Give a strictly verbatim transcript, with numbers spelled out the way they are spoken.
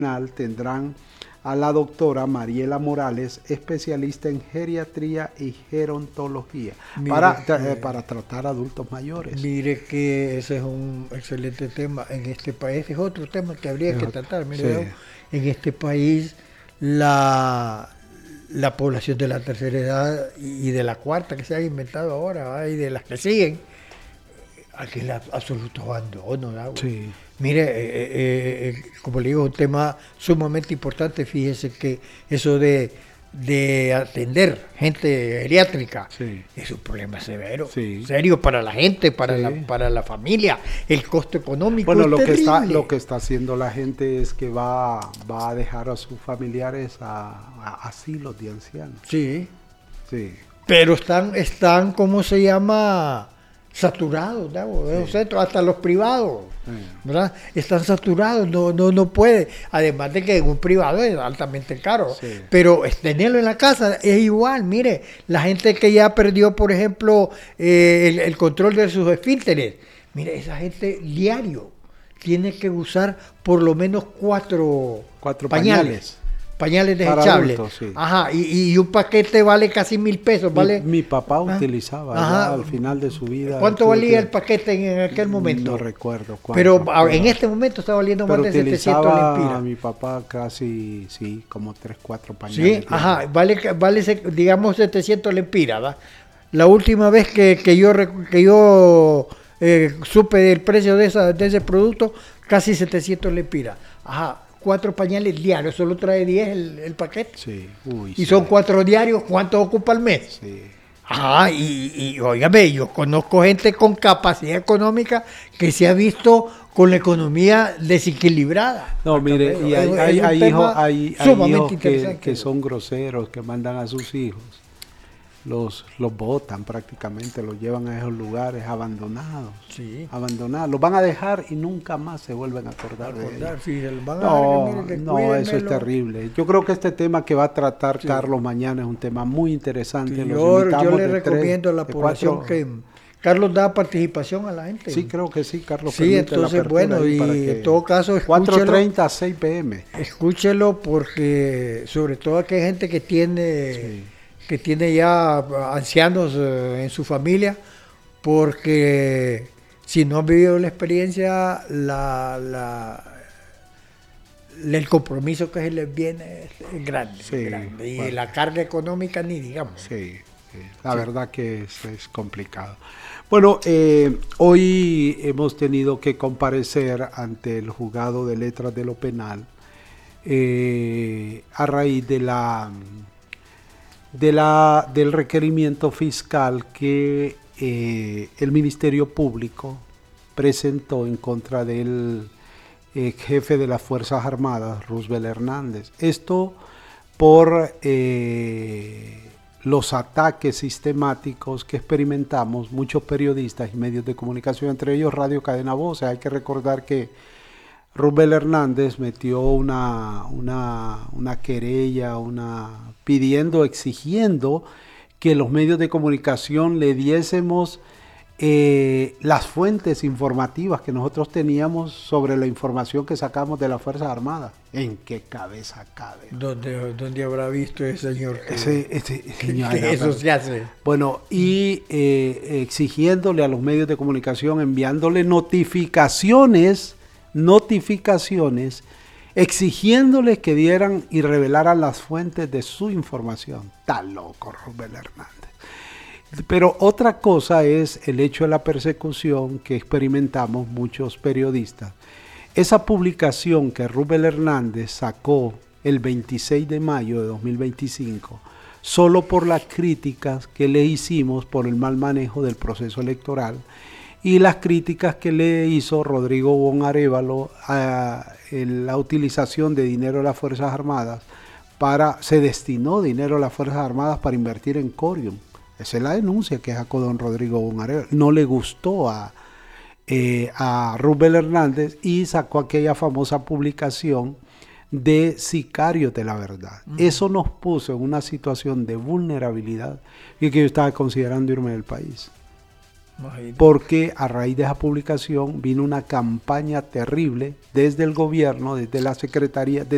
tendrán a la doctora Mariela Morales, especialista en geriatría y gerontología, Mire para, que, eh, para tratar adultos mayores. Mire que ese es un excelente tema en este país, es otro tema que habría que tratar. Mire, sí. En este país la, la población de la tercera edad y de la cuarta que se ha inventado ahora, y de las que siguen, aquí es absoluto abandono. ¿No? Sí. Mire, eh, eh, como le digo, un tema sumamente importante. Fíjese que eso de, de atender gente geriátrica, sí, es un problema severo, sí, serio para la gente, para, sí, la, para la familia. El costo económico bueno, es lo terrible. que está lo que está haciendo la gente es que va, va a dejar a sus familiares a, a asilos de ancianos. Sí, sí. Pero están, están, ¿cómo se llama? Saturados, ¿no? Sí. Los centros, hasta los privados, sí, ¿verdad? Están saturados, no, no, no puede. Además de que un privado es altamente caro, sí, pero tenerlo en la casa es igual. Mire, la gente que ya perdió, por ejemplo, eh, el, el control de sus esfínteres, mire, esa gente diario tiene que usar por lo menos cuatro, cuatro pañales. pañales. Pañales desechables. Adultos, sí. Ajá, y, y un paquete vale casi mil pesos. ¿Vale? Mi, mi papá ¿Ah? utilizaba ya al final de su vida. ¿Cuánto valía que... el paquete en aquel momento? No recuerdo cuánto. Pero, pero en este momento está valiendo más de setecientos lempiras. Mi papá casi, sí, como tres, cuatro pañales. Sí, ajá, vale, vale, digamos, setecientos lempiras, ¿va? La última vez que, que yo, que yo eh, supe el precio de, esa, de ese producto, casi setecientos lempiras. Ajá. Cuatro pañales diarios, solo trae diez el, el paquete. Sí. Uy, y sí. son cuatro diarios, ¿cuánto ocupa al mes? Sí. Ajá, y, y óigame, yo conozco gente con capacidad económica que se ha visto con la economía desequilibrada. No, mire, y hay, hay, hay hijos, hay, hay hijos que, que son groseros, que mandan a sus hijos, los, los botan prácticamente, los llevan a esos lugares abandonados. Sí. Abandonados. Los van a dejar y nunca más se vuelven a acordar, acordar de ellos. Sí, van a no, dar, mire, no, eso es terrible. Yo creo que este tema que va a tratar sí. Carlos mañana es un tema muy interesante. Sí, yo, yo le recomiendo tres, a la población cuatro, que Carlos da participación a la gente. Sí, creo que sí, Carlos. Sí, entonces, bueno, y en todo caso, cuatro treinta a seis pe eme. Escúchelo porque, sobre todo aquí hay gente que tiene... Sí. que tiene ya ancianos eh, en su familia, porque si no han vivido la experiencia, la, la, el compromiso que se les viene es grande, sí, es grande. Y bueno. La carga económica ni digamos. Sí, sí. la sí. verdad que es, es complicado. Bueno, eh, hoy hemos tenido que comparecer ante el juzgado de letras de lo penal eh, a raíz de la... De la, del requerimiento fiscal que eh, el Ministerio Público presentó en contra del eh, jefe de las Fuerzas Armadas, Roosevelt Hernández. Esto por eh, los ataques sistemáticos que experimentamos muchos periodistas y medios de comunicación, entre ellos Radio Cadena Voz. Hay que recordar que Roosevelt Hernández metió una, una, una querella, una, pidiendo, exigiendo que los medios de comunicación le diésemos eh, las fuentes informativas que nosotros teníamos sobre la información que sacamos de las Fuerzas Armadas. ¿En qué cabeza cabe? ¿Dónde, dónde habrá visto ese señor? Que, ese, ese, señor que, que eso se hace. Bueno, y eh, exigiéndole a los medios de comunicación, enviándole notificaciones notificaciones exigiéndoles que dieran y revelaran las fuentes de su información. Está loco Roosevelt Hernández. Pero otra cosa es el hecho de la persecución que experimentamos muchos periodistas. Esa publicación que Roosevelt Hernández sacó el veintiséis de mayo de dos mil veinticinco, solo por las críticas que le hicimos por el mal manejo del proceso electoral, y las críticas que le hizo Rodrigo Bon Arévalo a la utilización de dinero de las Fuerzas Armadas para, se destinó dinero de las Fuerzas Armadas para invertir en Corium. Esa es la denuncia que sacó don Rodrigo Bon Arévalo. No le gustó a, eh, a Roosevelt Hernández y sacó aquella famosa publicación de Sicarios de la Verdad. Uh-huh. Eso nos puso en una situación de vulnerabilidad y que yo estaba considerando irme del país. Porque a raíz de esa publicación vino una campaña terrible desde el gobierno, desde la Secretaría, desde